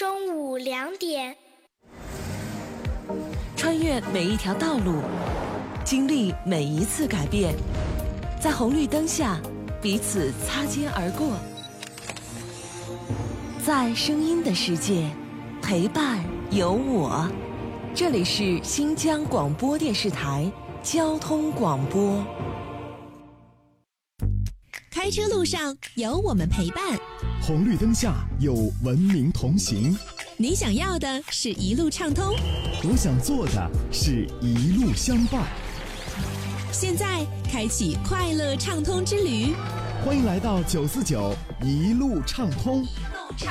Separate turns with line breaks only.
中午2点。
穿越每一条道路，经历每一次改变，在红绿灯下彼此擦肩而过，在声音的世界陪伴有我。这里是新疆广播电视台交通广播。
开车路上有我们陪伴，
红绿灯下有文明同行。
你想要的是一路畅通，
我想做的是一路相伴。
现在开启快乐畅通之旅，
欢迎来到949一路畅通。